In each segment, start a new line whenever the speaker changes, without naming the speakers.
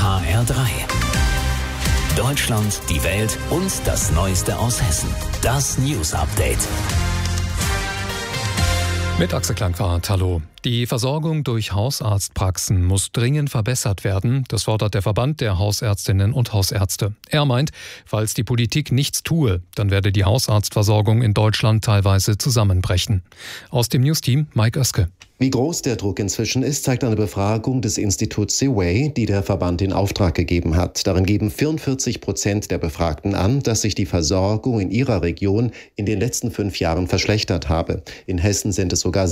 HR3. Deutschland, die Welt und das Neueste aus Hessen. Das News Update.
Mit Axel Klangfahrt, hallo. Die Versorgung durch Hausarztpraxen muss dringend verbessert werden. Das fordert der Verband der Hausärztinnen und Hausärzte. Er meint, falls die Politik nichts tue, dann werde die Hausarztversorgung in Deutschland teilweise zusammenbrechen. Aus dem Newsteam Mike Oeske.
Wie groß der Druck inzwischen ist, zeigt eine Befragung des Instituts Seaway, die der Verband in Auftrag gegeben hat. Darin geben 44% der Befragten an, dass sich die Versorgung in ihrer Region in den letzten 5 Jahren verschlechtert habe. In Hessen sind es sogar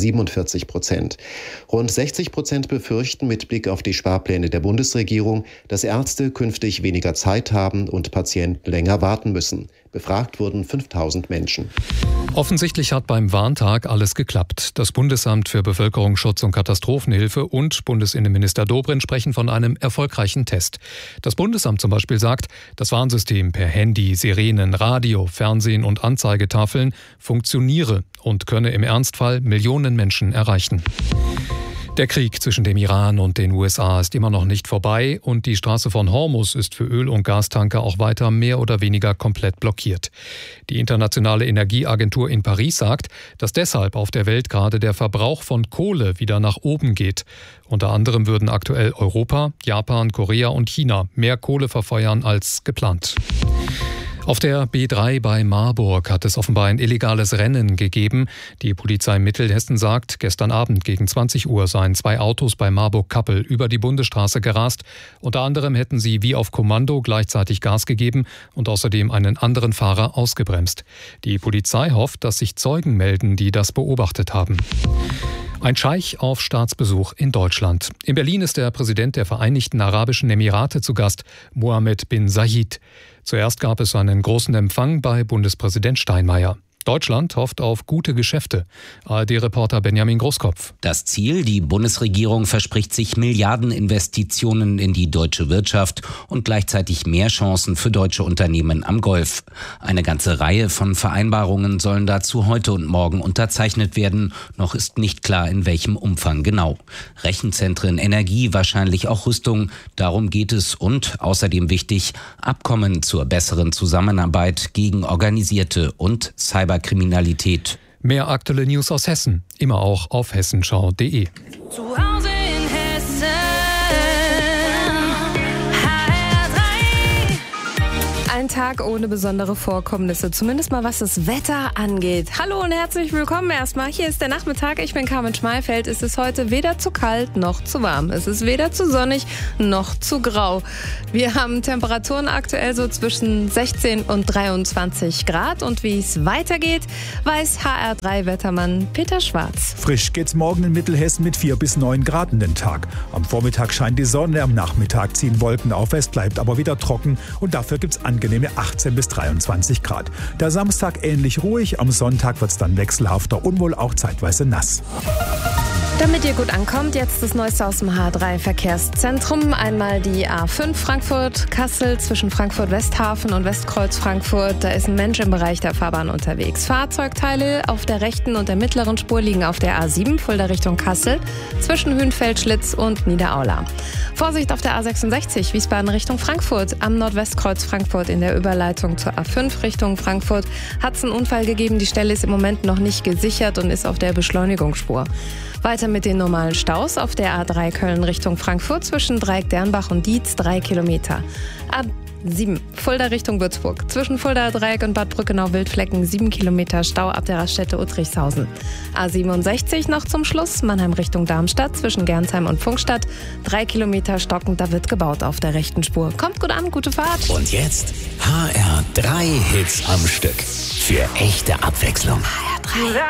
47%. Rund 60% befürchten mit Blick auf die Sparpläne der Bundesregierung, dass Ärzte künftig weniger Zeit haben und Patienten länger warten müssen. Befragt wurden 5000 Menschen.
Offensichtlich hat beim Warntag alles geklappt. Das Bundesamt für Bevölkerungsschutz und Katastrophenhilfe und Bundesinnenminister Dobrindt sprechen von einem erfolgreichen Test. Das Bundesamt zum Beispiel sagt, das Warnsystem per Handy, Sirenen, Radio, Fernsehen und Anzeigetafeln funktioniere und könne im Ernstfall Millionen Menschen erreichen. Der Krieg zwischen dem Iran und den USA ist immer noch nicht vorbei und die Straße von Hormuz ist für Öl- und Gastanker auch weiter mehr oder weniger komplett blockiert. Die Internationale Energieagentur in Paris sagt, dass deshalb auf der Welt gerade der Verbrauch von Kohle wieder nach oben geht. Unter anderem würden aktuell Europa, Japan, Korea und China mehr Kohle verfeuern als geplant. Auf der B3 bei Marburg hat es offenbar ein illegales Rennen gegeben. Die Polizei Mittelhessen sagt, gestern Abend gegen 20 Uhr seien 2 Autos bei Marburg-Kappel über die Bundesstraße gerast. Unter anderem hätten sie wie auf Kommando gleichzeitig Gas gegeben und außerdem einen anderen Fahrer ausgebremst. Die Polizei hofft, dass sich Zeugen melden, die das beobachtet haben. Ein Scheich auf Staatsbesuch in Deutschland. In Berlin ist der Präsident der Vereinigten Arabischen Emirate zu Gast, Mohammed bin Zayed. Zuerst gab es einen großen Empfang bei Bundespräsident Steinmeier. Deutschland hofft auf gute Geschäfte. ARD-Reporter Benjamin Großkopf.
Das Ziel, die Bundesregierung verspricht sich Milliardeninvestitionen in die deutsche Wirtschaft und gleichzeitig mehr Chancen für deutsche Unternehmen am Golf. Eine ganze Reihe von Vereinbarungen sollen dazu heute und morgen unterzeichnet werden. Noch ist nicht klar, in welchem Umfang genau. Rechenzentren, Energie, wahrscheinlich auch Rüstung. Darum geht es und außerdem wichtig, Abkommen zur besseren Zusammenarbeit gegen organisierte und Cyberkriminalität.
Mehr aktuelle News aus Hessen, immer auch auf hessenschau.de.
Zu Hause in Hessen, HR3. Ein Tag ohne besondere Vorkommnisse, zumindest mal was das Wetter angeht. Hallo und herzlich willkommen erstmal. Hier ist der Nachmittag, ich bin Carmen Schmalfeld. Es ist heute weder zu kalt noch zu warm. Es ist weder zu sonnig noch zu grau. Wir haben Temperaturen aktuell so zwischen 16 und 23 Grad. Und wie es weitergeht, weiß HR3-Wettermann Peter Schwarz.
Frisch geht's morgen in Mittelhessen mit 4 bis 9 Grad in den Tag. Am Vormittag scheint die Sonne, am Nachmittag ziehen Wolken auf, es bleibt aber wieder trocken und dafür gibt's angenehme 18 bis 23 Grad. Der Samstag ähnlich ruhig, am Sonntag wird's dann wechselhafter und wohl auch zeitweise nass.
Damit ihr gut ankommt, jetzt das Neueste aus dem H3-Verkehrszentrum. Einmal die A5 Frankfurt-Kassel zwischen Frankfurt-Westhafen und Westkreuz-Frankfurt. Da ist ein Mensch im Bereich der Fahrbahn unterwegs. Fahrzeugteile auf der rechten und der mittleren Spur liegen auf der A7 Fulda Richtung Kassel zwischen Hünfeld-Schlitz und Niederaula. Vorsicht auf der A66 Wiesbaden Richtung Frankfurt. Am Nordwestkreuz Frankfurt in der Überleitung zur A5 Richtung Frankfurt hat es einen Unfall gegeben. Die Stelle ist im Moment noch nicht gesichert und ist auf der Beschleunigungsspur. Weiter mit den normalen Staus auf der A3 Köln Richtung Frankfurt zwischen Dreieck-Dernbach und Dietz 3 Kilometer. A7 Fulda Richtung Würzburg zwischen Fulda Dreieck und Bad Brückenau-Wildflecken 7 Kilometer Stau ab der Raststätte Uttrichshausen. A67 noch zum Schluss Mannheim Richtung Darmstadt zwischen Gernsheim und Pfungstadt 3 Kilometer stockend, da wird gebaut auf der rechten Spur. Kommt gut an, gute Fahrt.
Und jetzt HR3 Hits am Stück. Für echte Abwechslung.
HR3.